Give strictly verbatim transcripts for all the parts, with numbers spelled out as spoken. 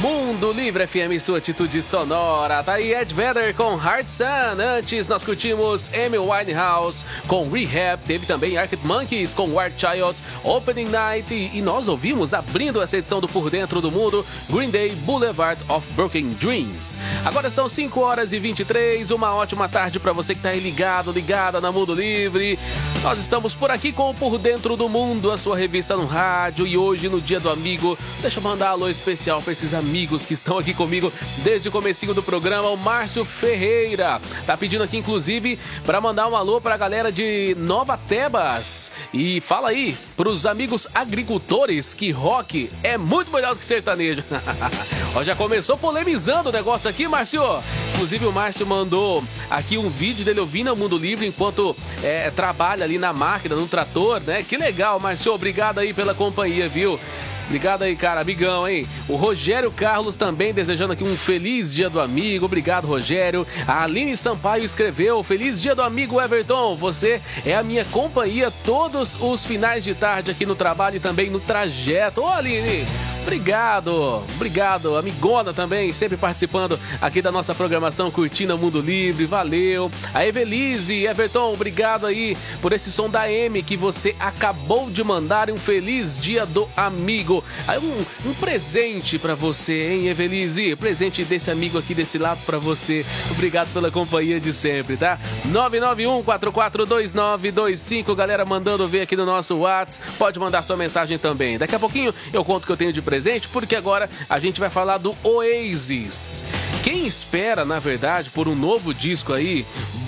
Mundo Livre F M, sua atitude sonora. Tá aí Ed Vedder com Hard Sun. Antes nós curtimos Amy Winehouse com Rehab. Teve também Arctic Monkeys com Wild Child, Opening Night. E nós ouvimos, abrindo essa edição do Por Dentro do Mundo, Green Day, Boulevard of Broken Dreams. Agora são cinco horas e vinte e três. Uma ótima tarde para você que tá aí ligado, ligada na Mundo Livre. Nós estamos por aqui com o Por Dentro do Mundo, a sua revista no rádio. E hoje, no Dia do Amigo, deixa eu mandar um alô especial para esses amigos que estão aqui comigo desde o comecinho do programa. O Márcio Ferreira tá pedindo aqui, inclusive, para mandar um alô para a galera de Nova Tebas. E fala aí pros amigos agricultores que rock é muito melhor do que sertanejo. Ó, já começou polemizando o negócio aqui, Márcio. Inclusive, o Márcio mandou aqui um vídeo dele ouvindo o Mundo Livre enquanto é, trabalha ali na máquina, no trator, né? Que legal, Márcio. Obrigado aí pela companhia, viu? Obrigado aí, cara, amigão, hein? O Rogério Carlos também desejando aqui um feliz Dia do Amigo. Obrigado, Rogério. A Aline Sampaio escreveu: Feliz Dia do Amigo, Everton. Você é a minha companhia todos os finais de tarde aqui no trabalho e também no trajeto. Ô, Aline, obrigado. Obrigado, amigona também, sempre participando aqui da nossa programação, curtindo o Mundo Livre. Valeu. A Evelise, Everton, obrigado aí por esse som da M que você acabou de mandar. Um feliz Dia do Amigo. Aí um, um presente pra você, hein, Evelise? Presente desse amigo aqui desse lado pra você. Obrigado pela companhia de sempre, tá? nove nove um, quatro quatro dois nove dois cinco, galera mandando ver aqui no nosso WhatsApp. Pode mandar sua mensagem também. Daqui a pouquinho eu conto o que eu tenho de presente, porque agora a gente vai falar do Oasis. Quem espera, na verdade, por um novo disco aí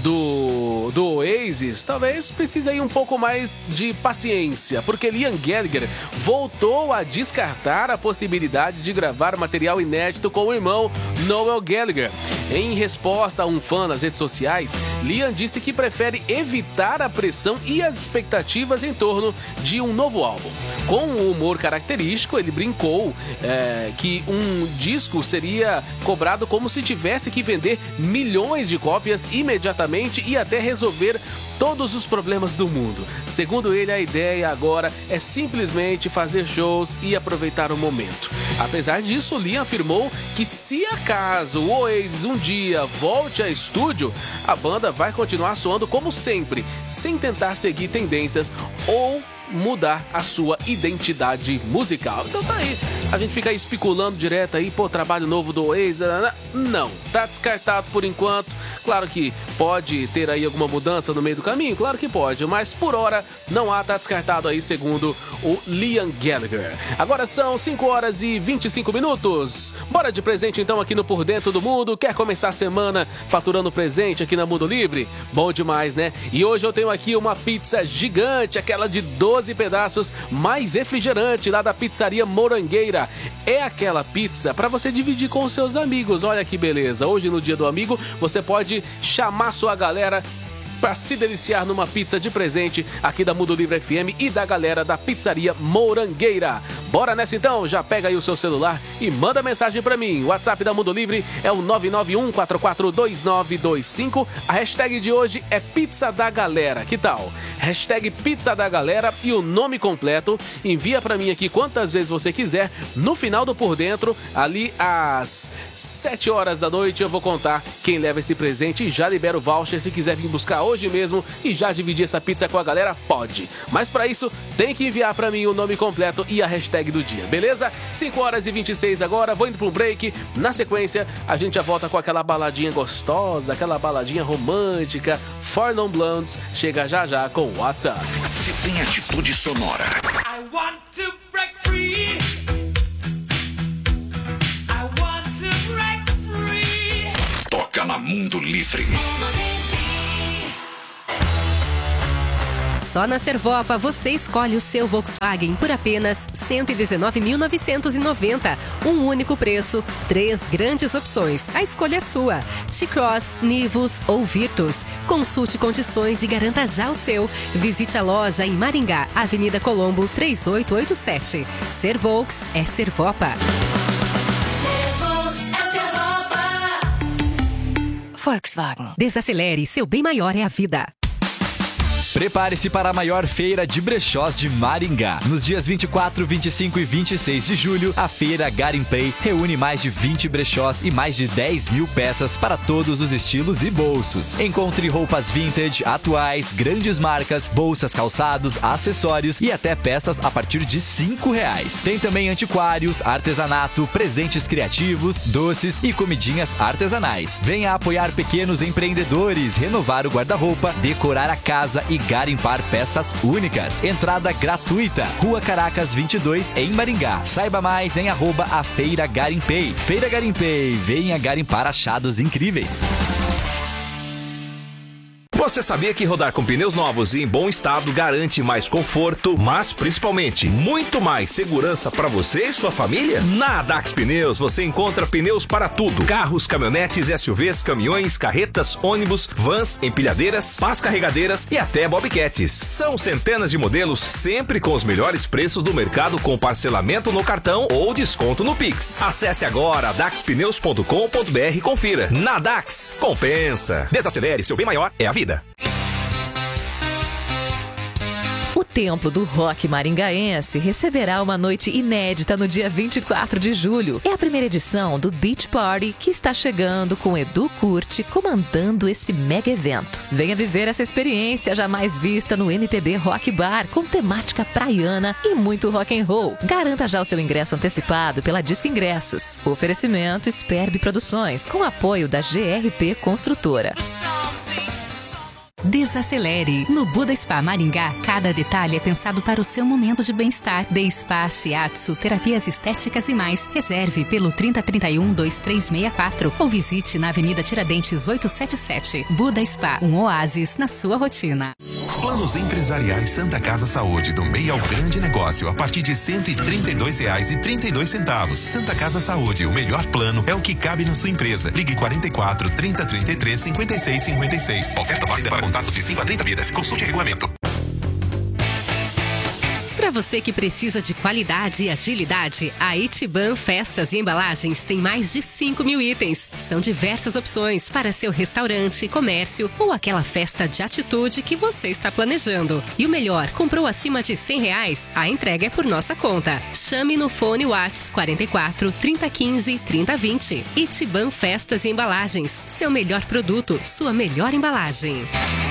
do, do Oasis, talvez precise aí um pouco mais de paciência, porque Liam Gallagher voltou a descartar a possibilidade de gravar material inédito com o irmão Noel Gallagher. Em resposta a um fã nas redes sociais, Liam disse que prefere evitar a pressão e as expectativas em torno de um novo álbum. Com um humor característico, ele brincou é, que um disco seria cobrado como se tivesse que vender milhões de cópias imediatamente e até resolver todos os problemas do mundo. Segundo ele, a ideia agora é simplesmente fazer shows e aproveitar o momento. Apesar disso, Liam afirmou que se acaso o Oasis um dia volte a estúdio, a banda vai continuar soando como sempre, sem tentar seguir tendências ou mudar a sua identidade musical. Então tá aí, a gente fica aí especulando direto aí, pô, trabalho novo do Oasis, não, tá descartado por enquanto. Claro que pode ter aí alguma mudança no meio do caminho, claro que pode, mas por hora não há, tá descartado aí, segundo o Liam Gallagher. Agora são cinco horas e vinte e cinco minutos. Bora de presente então aqui no Por Dentro do Mundo. Quer começar a semana faturando presente aqui na Mundo Livre? Bom demais, né? E hoje eu tenho aqui uma pizza gigante, aquela de doze pedaços, mais refrigerante, lá da pizzaria Morangueira. É aquela pizza para você dividir com os seus amigos. Olha que beleza. Hoje, no Dia do Amigo, você pode chamar sua galera para se deliciar numa pizza de presente aqui da Mundo Livre F M e da galera da pizzaria Morangueira. Bora nessa então? Já pega aí o seu celular e manda mensagem para mim. O WhatsApp da Mundo Livre é o nove nove um, quatro quatro dois nove dois cinco. A hashtag de hoje é Pizza da Galera. Que tal? Hashtag Pizza da Galera e o nome completo. Envia para mim aqui quantas vezes você quiser. No final do Por Dentro, ali às sete horas da noite, eu vou contar quem leva esse presente e já libera o voucher. Se quiser vir buscar hoje mesmo e já dividir essa pizza com a galera, pode. Mas para isso, tem que enviar para mim o nome completo e a hashtag do dia, beleza? cinco horas e vinte e seis agora, vou indo para um break. Na sequência, a gente já volta com aquela baladinha gostosa, aquela baladinha romântica. Four Non Blondes chega já já com o WhatsApp. Se tem atitude sonora. I want to break free. I want to break free. Toca na Mundo Livre. Só na Servopa você escolhe o seu Volkswagen por apenas cento e dezenove mil novecentos e noventa. Um único preço, três grandes opções. A escolha é sua. T-Cross, Nivus ou Virtus. Consulte condições e garanta já o seu. Visite a loja em Maringá, Avenida Colombo, três oito oito sete. Servolks é Servopa. Servos é Servopa. Volkswagen. Desacelere, seu bem maior é a vida. Prepare-se para a maior feira de brechós de Maringá. Nos dias vinte e quatro, vinte e cinco e vinte e seis de julho, a feira Garimpei reúne mais de vinte brechós e mais de dez mil peças para todos os estilos e bolsos. Encontre roupas vintage, atuais, grandes marcas, bolsas, calçados, acessórios e até peças a partir de cinco reais. Tem também antiquários, artesanato, presentes criativos, doces e comidinhas artesanais. Venha apoiar pequenos empreendedores, renovar o guarda-roupa, decorar a casa e garimpar peças únicas. Entrada gratuita. Rua Caracas vinte e dois, em Maringá. Saiba mais em arroba a Feira Garimpei. Feira Garimpei, venha garimpar achados incríveis. Você sabia que rodar com pneus novos e em bom estado garante mais conforto, mas principalmente muito mais segurança para você e sua família? Na Dax Pneus você encontra pneus para tudo: carros, caminhonetes, S U Vs, caminhões, carretas, ônibus, vans, empilhadeiras, pás carregadeiras e até bobcats. São centenas de modelos, sempre com os melhores preços do mercado, com parcelamento no cartão ou desconto no Pix. Acesse agora dax pneus ponto com ponto br e confira. Na Dax, compensa. Desacelere, seu bem maior é a vida. O Templo do Rock Maringaense receberá uma noite inédita no dia vinte e quatro de julho. É a primeira edição do Beach Party que está chegando, com Edu Curti comandando esse mega evento. Venha viver essa experiência jamais vista no M P B Rock Bar, com temática praiana e muito rock and roll. Garanta já o seu ingresso antecipado pela Disque Ingressos. Oferecimento Sperb Produções, com apoio da G R P Construtora. Desacelere. No Buda Spa Maringá, cada detalhe é pensado para o seu momento de bem-estar. De Spa, Shiatsu, terapias estéticas e mais. Reserve pelo trinta, trinta e um, vinte e três sessenta e quatro ou visite na Avenida Tiradentes oitocentos e setenta e sete. Buda Spa, um oásis na sua rotina. Planos empresariais Santa Casa Saúde, do meio ao grande negócio, a partir de cento e trinta e dois reais e trinta e dois centavos. Santa Casa Saúde, o melhor plano é o que cabe na sua empresa. Ligue quarenta e quatro, trinta, trinta e três, cinquenta e seis, cinquenta e seis. Oferta válida para contatos de cinco a trinta vidas. Consulte regulamento. Para você que precisa de qualidade e agilidade, a Itiban Festas e Embalagens tem mais de cinco mil itens. São diversas opções para seu restaurante, comércio ou aquela festa de atitude que você está planejando. E o melhor, comprou acima de cem reais? A entrega é por nossa conta. Chame no fone WhatsApp quarenta e quatro, trinta, quinze, trinta, vinte. Itiban Festas e Embalagens. Seu melhor produto, sua melhor embalagem.